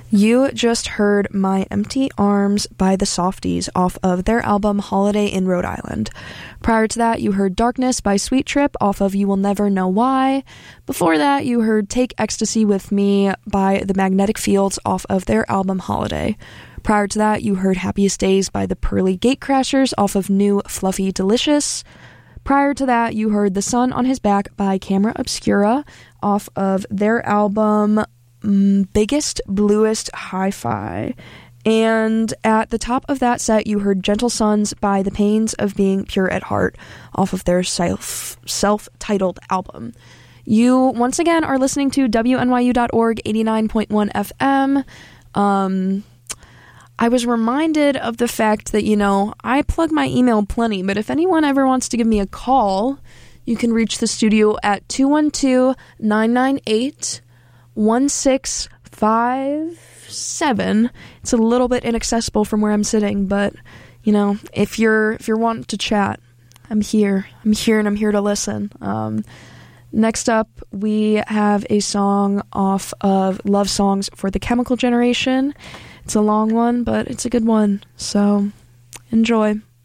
You just heard My Empty Arms by the Softies off of their album Holiday in Rhode Island. Prior to that, you heard Darkness by Sweet Trip off of You Will Never Know Why. Before that, you heard Take Ecstasy With Me by The Magnetic Fields off of their album Holiday. Prior to that, you heard Happiest Days by the Pearly Gatecrashers off of New Fluffy Delicious. Prior to that, you heard The Sun on His Back by Camera Obscura off of their album Biggest Bluest Hi-Fi. And at the top of that set, you heard Gentle Suns by The Pains of Being Pure at Heart off of their self-titled album. You, once again, are listening to WNYU.org 89.1 FM. I was reminded of the fact that, I plug my email plenty, but if anyone ever wants to give me a call, you can reach the studio at 212-998-1657. It's a little bit inaccessible from where I'm sitting, but, if you're wanting to chat, I'm here. I'm here and I'm here to listen. Next up, we have a song off of Love Songs for the Chemical Generation. It's a long one, but it's a good one, so enjoy.